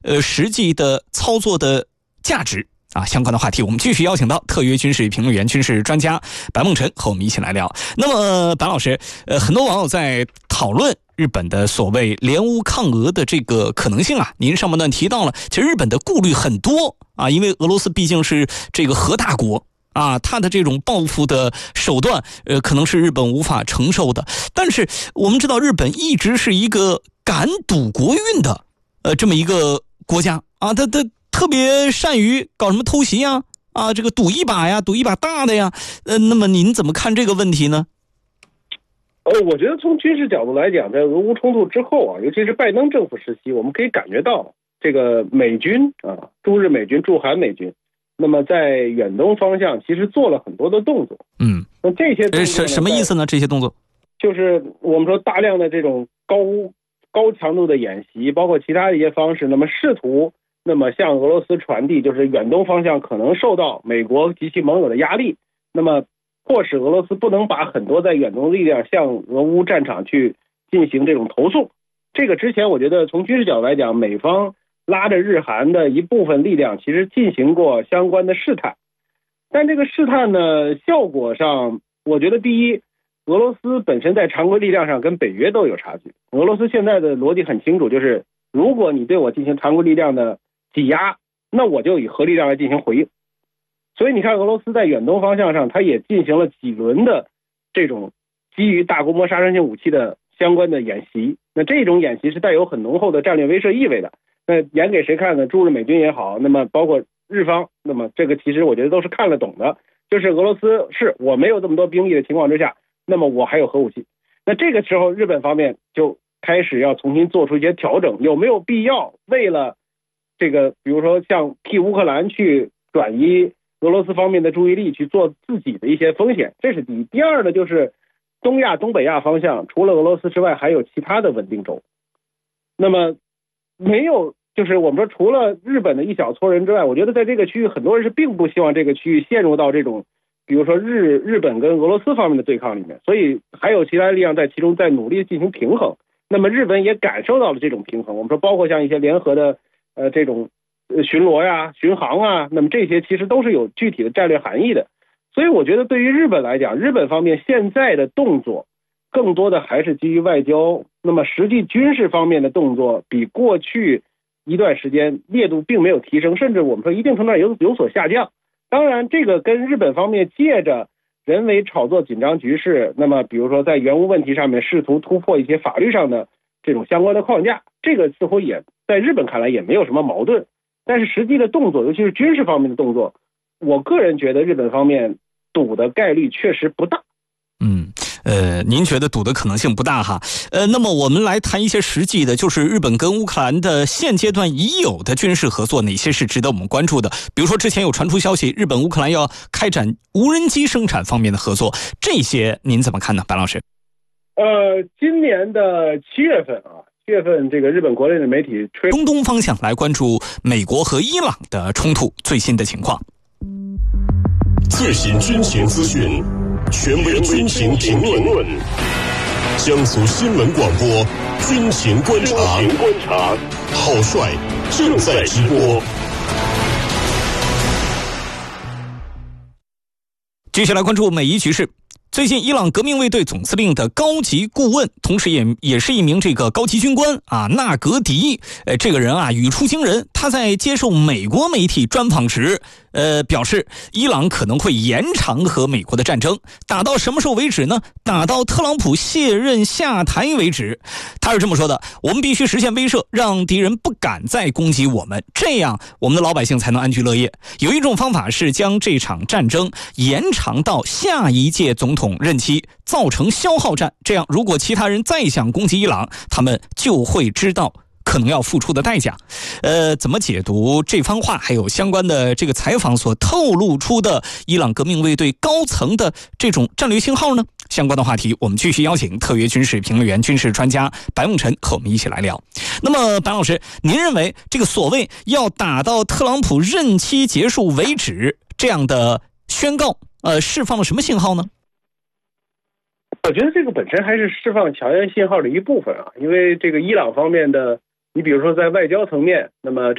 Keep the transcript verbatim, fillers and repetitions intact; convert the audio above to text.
呃实际的操作的价值啊，相关的话题，我们继续邀请到特约军事评论员、军事专家白梦辰和我们一起来聊。那么，白老师，呃，很多网友在讨论日本的所谓联乌抗俄的这个可能性啊，您上半段提到了，其实日本的顾虑很多啊，因为俄罗斯毕竟是这个核大国啊，它的这种报复的手段，呃，可能是日本无法承受的。但是我们知道，日本一直是一个敢赌国运的，呃，这么一个国家啊，它它。特别善于搞什么偷袭呀，啊，这个赌一把呀，赌一把大的呀，呃，那么您怎么看这个问题呢？ 呃，我觉得从军事角度来讲，在俄乌冲突之后啊，尤其是拜登政府时期，我们可以感觉到这个美军啊，驻日美军、驻韩美军，那么在远东方向其实做了很多的动作。嗯，那这些动作什什么意思呢？这些动作就是我们说大量的这种高高强度的演习，包括其他的一些方式，那么试图。那么向俄罗斯传递，就是远东方向可能受到美国及其盟友的压力，那么迫使俄罗斯不能把很多在远东力量向俄乌战场去进行这种投送。这个之前我觉得从军事角度来讲，美方拉着日韩的一部分力量其实进行过相关的试探，但这个试探呢，效果上我觉得第一，俄罗斯本身在常规力量上跟北约都有差距。俄罗斯现在的逻辑很清楚，就是如果你对我进行常规力量的挤压，那我就以核力量来进行回应。所以你看，俄罗斯在远东方向上，它也进行了几轮的这种基于大规模杀伤性武器的相关的演习。那这种演习是带有很浓厚的战略威慑意味的。那演给谁看呢？驻日美军也好，那么包括日方，那么这个其实我觉得都是看得懂的。就是俄罗斯是我没有这么多兵力的情况之下，那么我还有核武器。那这个时候，日本方面就开始要重新做出一些调整，有没有必要为了这个，比如说像替乌克兰去转移俄罗斯方面的注意力，去做自己的一些风险，这是第一。第二呢，就是东亚、东北亚方向，除了俄罗斯之外，还有其他的稳定轴。那么没有，就是我们说除了日本的一小撮人之外，我觉得在这个区域，很多人是并不希望这个区域陷入到这种，比如说日日本跟俄罗斯方面的对抗里面，所以还有其他力量在其中在努力进行平衡。那么日本也感受到了这种平衡。我们说，包括像一些联合的。呃，这种巡逻呀、巡航啊，那么这些其实都是有具体的战略含义的。所以我觉得对于日本来讲，日本方面现在的动作更多的还是基于外交，那么实际军事方面的动作比过去一段时间烈度并没有提升，甚至我们说一定程度上有有所下降。当然，这个跟日本方面借着人为炒作紧张局势，那么比如说在援乌问题上面试图突破一些法律上的这种相关的框架，这个似乎也在日本看来也没有什么矛盾。但是实际的动作，尤其是军事方面的动作，我个人觉得日本方面赌的概率确实不大。 嗯，呃，您觉得赌的可能性不大哈？呃，那么我们来谈一些实际的，就是日本跟乌克兰的现阶段已有的军事合作，哪些是值得我们关注的？比如说之前有传出消息，日本乌克兰要开展无人机生产方面的合作，这些您怎么看呢，白老师？ 呃，今年的七月份啊，七月份这个日本国内的媒体吹中东方向来关注美国和伊朗的冲突最新的情况。 最新军情资讯，权威军情评论，江苏新闻广播军情观察，观察，郝帅正在直播。 接下来关注美伊局势。最近，伊朗革命卫队总司令的高级顾问，同时也也是一名这个高级军官啊，纳格迪，呃，这个人啊语出惊人。他在接受美国媒体专访时，呃，表示伊朗可能会延长和美国的战争，打到什么时候为止呢？打到特朗普卸任下台为止。他是这么说的：我们必须实现威慑，让敌人不敢再攻击我们，这样我们的老百姓才能安居乐业。有一种方法是将这场战争延长到下一届总统任期，造成消耗战，这样如果其他人再想攻击伊朗，他们就会知道可能要付出的代价。呃，怎么解读这番话，还有相关的这个采访所透露出的伊朗革命卫队高层的这种战略信号呢？相关的话题，我们继续邀请特约军事评论员、军事专家白梦辰和我们一起来聊。那么，白老师，您认为这个所谓要打到特朗普任期结束为止这样的宣告，呃，释放了什么信号呢？ 我觉得这个本身还是释放强烈信号的一部分啊，因为这个伊朗方面的，你比如说在外交层面，那么